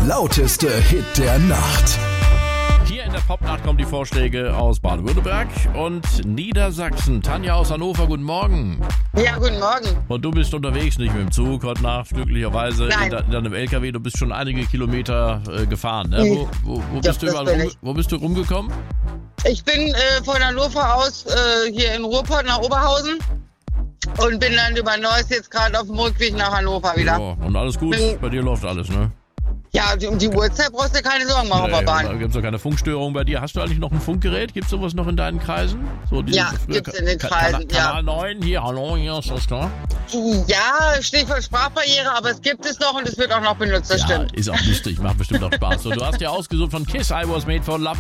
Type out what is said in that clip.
lauteste Hit der Nacht. Hier in der Popnacht kommen die Vorschläge aus Baden-Württemberg und Niedersachsen. Tanja aus Hannover, guten Morgen. Ja, guten Morgen. Und du bist unterwegs, nicht mit dem Zug heute Nacht, glücklicherweise Nein. in deinem LKW. Du bist schon einige Kilometer gefahren, ne? Wo bist du rumgekommen? Ich bin von Hannover aus hier in Ruhrpott nach Oberhausen und bin dann über Neuss jetzt gerade auf dem Rückweg nach Hannover wieder. Ja, und alles gut? Bei dir läuft alles, ne? Ja, um die Uhrzeit brauchst du keine Sorgen machen auf der Bahn. Gibt es doch keine Funkstörung bei dir. Hast du eigentlich noch ein Funkgerät? Gibt es sowas noch in deinen Kreisen? So Ja, gibt's in den Kreisen, ja. Kanal 9, hier, hallo, hier ist das da. Ja, Stichwort Sprachbarriere, aber es gibt es noch und es wird auch noch benutzt, das Ja, stimmt. ist auch lustig, macht bestimmt auch Spaß. So, du hast ja ausgesucht von Kiss, I Was Made for Loving.